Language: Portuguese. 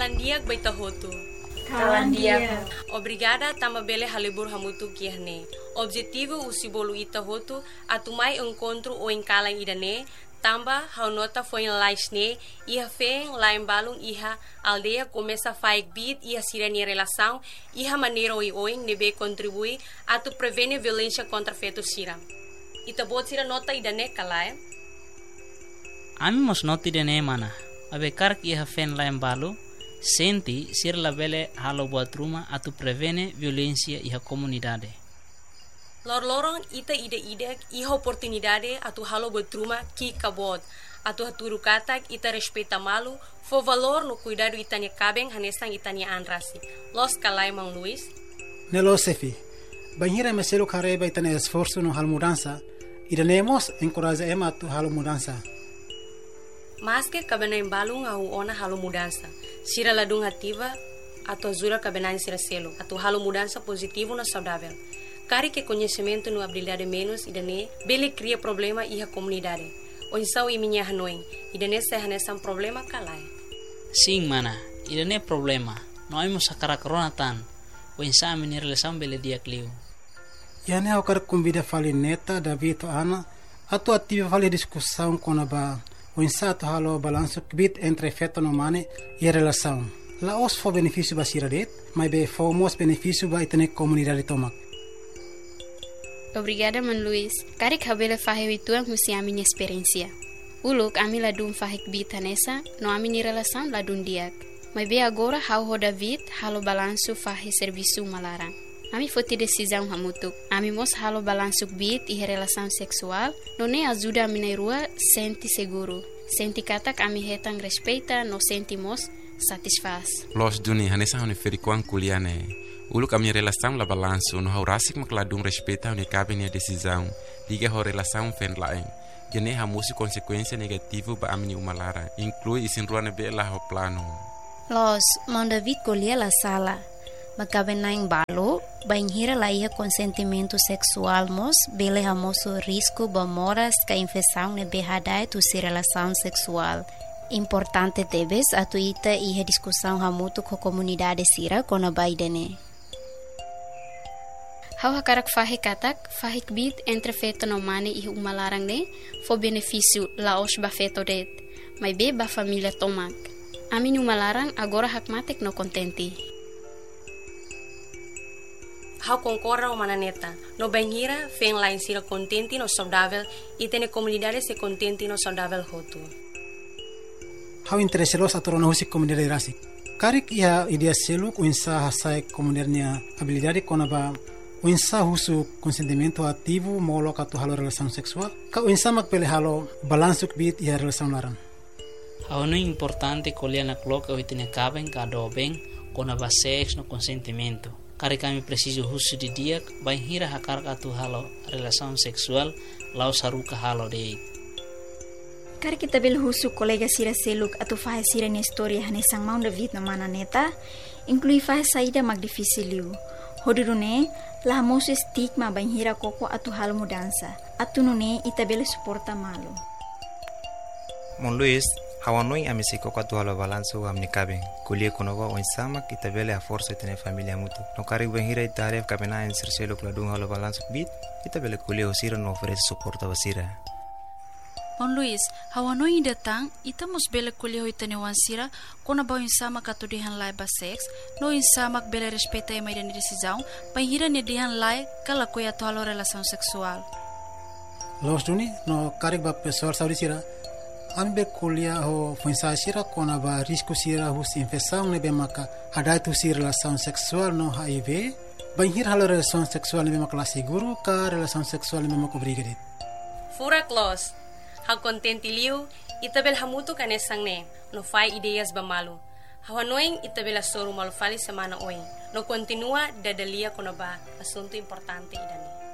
Kalandiak baita hotu. Kalandiak. Obrigada tama bele halibur hamutu kiahne. Objetivo usibolu ita hotu atumai encontro o encalang idane. Tamba hau nota foi em laisne ia feng lá em balung iha aldeia começa a faik bit ia sirani relação iha maneira oi nebe contribui a tu prevene violência contra feto sira. Ita bot sira nota idane kalai. Ami mos noti dene mana. Abe kark iha fen lá em balu senti sir la bele halo buat rumah a tu prevene violência iha comunidade. Lorong ita ide iha oportunidade atu halo betruma ki kabod atu haturu katak ita respeita malu fo valor no cuidado itania cabeng hanesang itania anrasi los kalai mang Luis nelo sefi banhira meselo careba itania esforço no hal mudança idanemos encoraja ema atu halo mudança mas que cabena embalung au ona halo mudança sira ladung ativa atu azura cabena sira selo atu halo mudança positivo na saudável. Cari que conhecimento no habilidade menos idane bele cria problema iha comunidade. O insau e minha hanoi idane sehanesan problema kalai. Sim mana, idane problema. Noi mo sakara coronatan. O insau menir lesam bele dia kliu. Yane ao kar convida fali neta David Ana atu ativa fali discussão com aba o insau to halo balanço bit entre feto no mane e relação. La os fo benefício basira det, mas be fomos benefício ba itane comunidade tomak. Obrigada, Man Luis. Cari cabelo fahe tuang husi a minha experiência. Uluk ami ladum fahik bita nessa, no ami ni relação ladum diak. Mas be agora how ho David halo balanço fahe serviço malarang. Ami foti decisão hamutuk. Ami mos halo balanço bit e relação sexual, no ne ajuda a minha rua senti seguro. Senti katak ami hetang respeita, no sentimos satisfaz. Los duni hanesa hone ferikuan kuliane. Ulu kami relação la balanço no haurasik makladung respeita hone cabe nia decisão. Liga ho relação fen laeng. Jene hamusi consequência negativo ba amini umalara. Inclui isin ruane be la ho plano. Los mon David colhia la sala. Makabe naing balo, banhira la ia consentimento sexual mos, bele hamoso risco ba moras ka infecção ne behadai tu si relação sexual. Importante debes atu ita iha discussão hamutu ko comunidade sira kona baidene. Hau hakarak fahe katak, fahik bit entre feto no mane e uma larang ne, fo benefício laos ba feto det, mai be ba família tomak. Amin uma larang agora hakmatek no contenti. Hau concorda o mananeta, no banhira fen lá em sira contenti no saudável e tene comunidade se contenti no saudável hotu. Hau interesselos aturona husi comunidade rasik. Karik ia idea selu ku insa hasai comunidade habilidade konaba o insa husu consentimento ativo molo katu halo relação sexual ka o insa makpele halo balanço bit ia relação larang. Hau no importante colher na cloca o itine caben kado bem konaba sex no consentimento. Kari kami preciso husu di dia banhira hakar katu halo relação sexual lau saruka halo dei. Kari kita bil husu kolega sira seluk atau fahe sira ni história hanesang mau David na mana neta, inclui fahe saída mag difícil liu. Hodurune, la mosu stigma banhira koko atu hal mudança. Atu nune itabele suporta malu. Mon Luis, hawanoi amisi koko atu hal balanço amni kabeng. Kulie konova o insama itabele a força tene família mutu. No kari banhira itaref kabena en serseluk ladung hal balanço bit, itabele kulie osira no oferece suporta basira. Mon Luis, hawanoi datang, ita mos bele kuliah itane wansira, kona ba insama katudihan lai ba sex, no insama bele respeita e maiden decisão, banhira ne dihan lai kala kuya tolo relação sexual. Los duni no karik ba pessoal saudi sira, ambe kuliah ho fuinsa sira kona ba risco sira hus infecção ne be maka adai tu si relação sexual no HIV, banhira halo relação sexual ne be maka la seguro ka relação sexual ne be maka obrigadet. Fura close. Hau contenti liu, itabel hamutu kanesang ne, no fai ideias bamalu. Hau anoing itabel soru malufali semana oing, no continua dadalia konaba asunto importante idane.